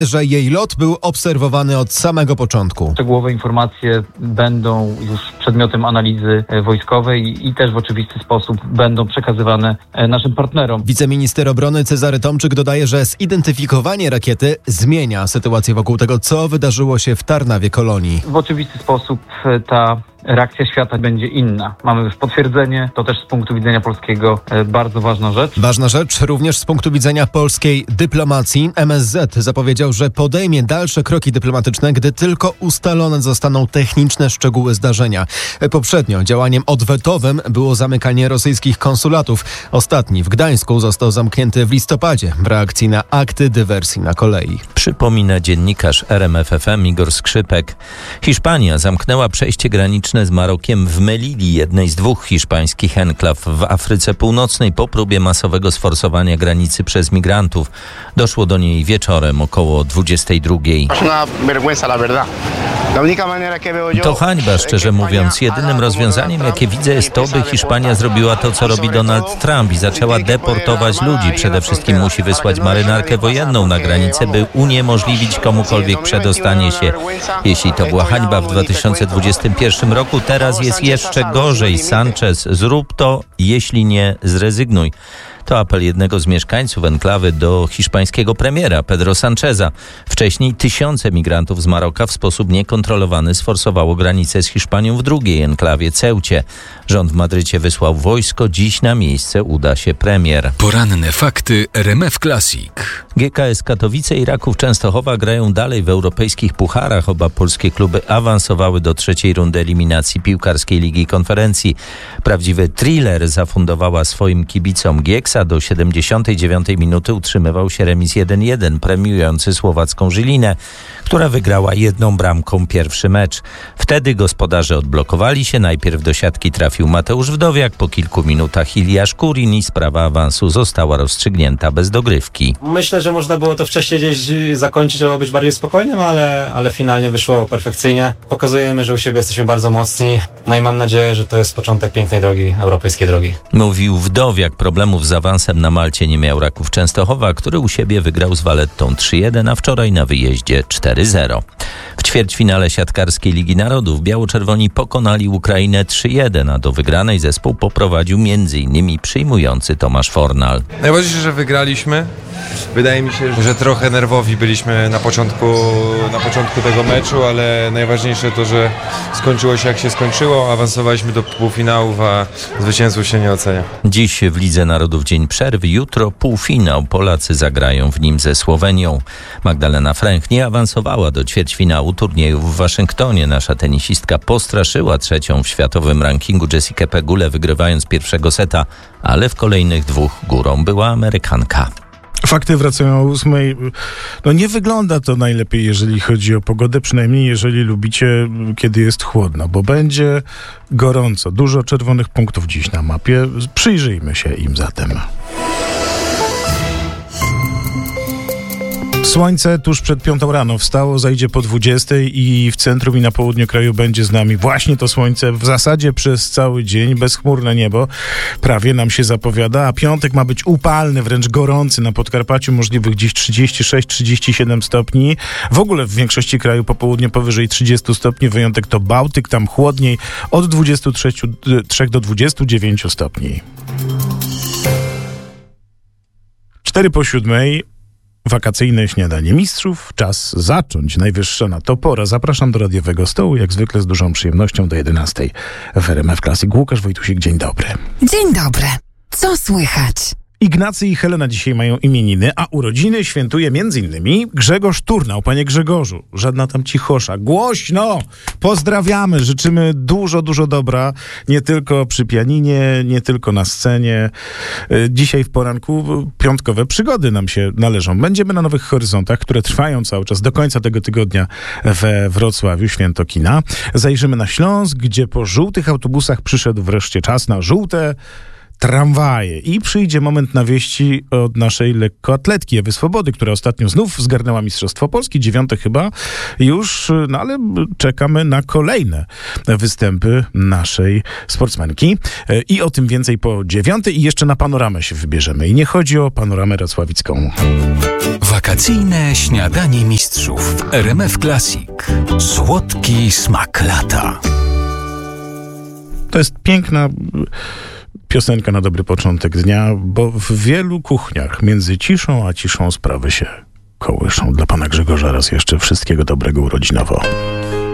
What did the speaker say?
że jej lot był obserwowany od samego początku. Szczegółowe informacje będą już przedmiotem analizy wojskowej i też w oczywisty sposób będą przekazywane naszym partnerom. Wiceminister obrony Cezary Tomczyk dodaje, że zidentyfikowanie rakiety zmienia sytuację wokół tego, co wydarzyło się w Tarnawie Kolonii. W oczywisty sposób ta reakcja świata będzie inna. Mamy już potwierdzenie, to też z punktu widzenia polskiego bardzo ważna rzecz. Ważna rzecz również z punktu widzenia polskiej dyplomacji. MSZ zapowiedział, że podejmie dalsze kroki dyplomatyczne, gdy tylko ustalone zostaną techniczne szczegóły zdarzenia. Poprzednio działaniem odwetowym było zamykanie rosyjskich konsulatów. Ostatni w Gdańsku został zamknięty w listopadzie w reakcji na akty dywersji na kolei. Przypomina dziennikarz RMF FM Igor Skrzypek. Hiszpania zamknęła przejście graniczne z Marokiem w Melili, jednej z dwóch hiszpańskich enklaw w Afryce Północnej, po próbie masowego sforsowania granicy przez migrantów. Doszło do niej wieczorem około 22:00. To hańba, szczerze mówiąc. Jedynym rozwiązaniem, jakie widzę, jest to, by Hiszpania zrobiła to, co robi Donald Trump i zaczęła deportować ludzi. Przede wszystkim musi wysłać marynarkę wojenną na granicę, by uniemożliwić komukolwiek przedostanie się. Jeśli to była hańba w 2021 roku, teraz jest jeszcze gorzej. Sanchez, zrób to, jeśli nie, zrezygnuj. To apel jednego z mieszkańców enklawy do hiszpańskiego premiera Pedro Sancheza. Wcześniej tysiące migrantów z Maroka w sposób niekontrolowany sforsowało granicę z Hiszpanią w drugiej enklawie, Ceucie. Rząd w Madrycie wysłał wojsko. Dziś na miejsce uda się premier. Poranne fakty RMF Classic. GKS Katowice i Raków Częstochowa grają dalej w europejskich pucharach. Oba polskie kluby awansowały do trzeciej rundy eliminacji piłkarskiej Ligi Konferencji. Prawdziwy thriller zafundowała swoim kibicom Gieksa. Do 79 minuty utrzymywał się remis 1-1, premiujący słowacką Żylinę, która wygrała jedną bramką pierwszy mecz. Wtedy gospodarze odblokowali się. Najpierw do siatki trafił Mateusz Wdowiak, po kilku minutach Iliasz Kurin i sprawa awansu została rozstrzygnięta bez dogrywki. Myślę, że można było to wcześniej gdzieś zakończyć, żeby być bardziej spokojnym, ale finalnie wyszło perfekcyjnie. Pokazujemy, że u siebie jesteśmy bardzo mocni. No i mam nadzieję, że to jest początek pięknej drogi, europejskiej drogi. Mówił Wdowiak. Problemów z awansem na Malcie nie miał Raków Częstochowa, który u siebie wygrał z Valettą 3-1, a wczoraj na wyjeździe 4-0. W ćwierćfinale siatkarskiej Ligi Narodów biało-czerwoni pokonali Ukrainę 3-1, a do wygranej zespół poprowadził m.in. przyjmujący Tomasz Fornal. Najważniejsze, że wygraliśmy. Wydaje mi się, że trochę nerwowi byliśmy na początku tego meczu, ale najważniejsze to, że skończyło się jak się skończyło. Awansowaliśmy do półfinałów, a zwycięstwo się nie ocenia. Dziś w Lidze Narodów dzień przerwy, jutro półfinał. Polacy zagrają w nim ze Słowenią. Magdalena Fręch nie awansowała do ćwierćfinału turnieju w Waszyngtonie. Nasza tenisistka postraszyła trzecią w światowym rankingu Jessikę Pegulę, wygrywając pierwszego seta, ale w kolejnych dwóch górą była Amerykanka. Fakty wracają o 8:00. No nie wygląda to najlepiej, jeżeli chodzi o pogodę, przynajmniej jeżeli lubicie, kiedy jest chłodno, bo będzie gorąco. Dużo czerwonych punktów dziś na mapie. Przyjrzyjmy się im zatem. Słońce tuż przed 5 rano wstało, zajdzie po 20 i w centrum i na południu kraju będzie z nami właśnie to słońce w zasadzie przez cały dzień, bezchmurne niebo prawie nam się zapowiada, a piątek ma być upalny, wręcz gorący. Na Podkarpaciu możliwych dziś 36-37 stopni. W ogóle w większości kraju popołudnie powyżej 30 stopni, wyjątek to Bałtyk, tam chłodniej od 23 do 29 stopni. 6:04. Wakacyjne śniadanie mistrzów. Czas zacząć. Najwyższa na to pora. Zapraszam do radiowego stołu, jak zwykle z dużą przyjemnością do 11:00 w RMF Classic. Łukasz Wojtusik, dzień dobry. Dzień dobry. Co słychać? Ignacy i Helena dzisiaj mają imieniny, a urodziny świętuje m.in. Grzegorz Turnał. Panie Grzegorzu, żadna tam cichosza. Głośno! Pozdrawiamy, życzymy dużo, dużo dobra. Nie tylko przy pianinie, nie tylko na scenie. Dzisiaj w poranku piątkowe przygody nam się należą. Będziemy na Nowych Horyzontach, które trwają cały czas do końca tego tygodnia we Wrocławiu, Święto Kina. Zajrzymy na Śląsk, gdzie po żółtych autobusach przyszedł wreszcie czas na żółte tramwaje. I przyjdzie moment na wieści od naszej lekkoatletki Ewy Swobody, która ostatnio znów zgarnęła Mistrzostwo Polski, 9. chyba już, no ale czekamy na kolejne występy naszej sportsmenki. I o tym więcej po 9. i jeszcze na panoramę się wybierzemy. I nie chodzi o panoramę racławicką. Wakacyjne śniadanie mistrzów w RMF Classic. Słodki smak lata. To jest piękna piosenka na dobry początek dnia, bo w wielu kuchniach między ciszą a ciszą sprawy się kołyszą. Dla pana Grzegorza raz jeszcze wszystkiego dobrego urodzinowo.